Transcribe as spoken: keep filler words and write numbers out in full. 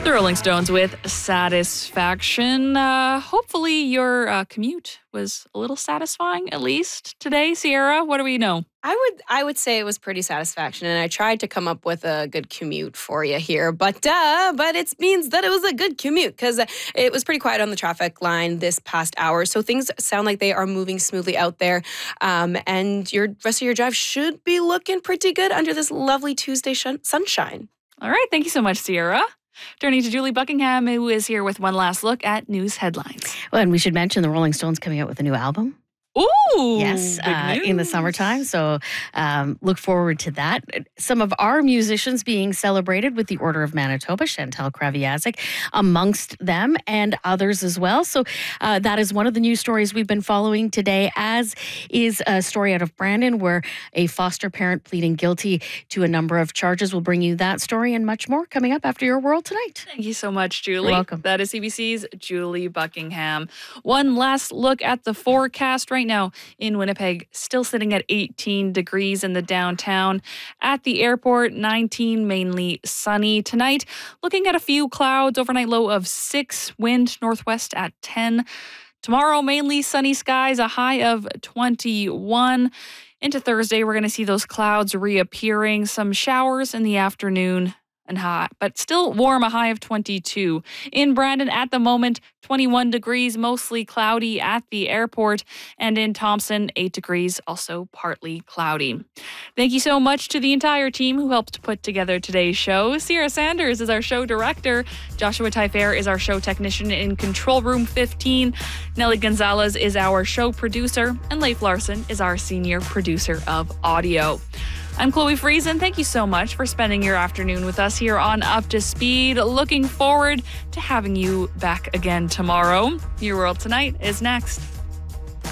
The Rolling Stones with Satisfaction. Uh, hopefully your uh, commute was a little satisfying, at least today. Sierra, what do we know? I would I would say it was pretty satisfaction, and I tried to come up with a good commute for you here, but uh, but it means that it was a good commute because it was pretty quiet on the traffic line this past hour, so things sound like they are moving smoothly out there, um, and your rest of your drive should be looking pretty good under this lovely Tuesday shun- sunshine. All right, thank you so much, Sierra. Turning to Julie Buckingham, who is here with one last look at news headlines. Well, and we should mention the Rolling Stones coming out with a new album. Ooh, yes, big uh, news. in the summertime. So um, look forward to that. Some of our musicians being celebrated with the Order of Manitoba, Chantal Kraviazik amongst them, and others as well. So uh, that is one of the news stories we've been following today, as is a story out of Brandon where a foster parent pleading guilty to a number of charges. We'll bring you that story and much more coming up after Your World Tonight. Thank you so much, Julie. You're welcome. That is C B C's Julie Buckingham. One last look at the forecast right now in Winnipeg, still sitting at eighteen degrees in the downtown. At the airport, nineteen, mainly sunny. Tonight, looking at a few clouds, overnight low of six, wind northwest at ten. Tomorrow, mainly sunny skies, a high of twenty-one. Into Thursday, we're going to see those clouds reappearing, some showers in the afternoon and hot, but still warm, a high of twenty-two. In Brandon at the moment, twenty-one degrees, mostly cloudy at the airport. And in Thompson, eight degrees, also partly cloudy. Thank you so much to the entire team who helped put together today's show. Sierra Sanders is our show director. Joshua Tyfair is our show technician in Control Room fifteen. Nelly Gonzalez is our show producer. And Leif Larson is our senior producer of audio. I'm Chloe Friesen. Thank you so much for spending your afternoon with us here on Up to Speed. Looking forward to having you back again tomorrow. Your World Tonight is next.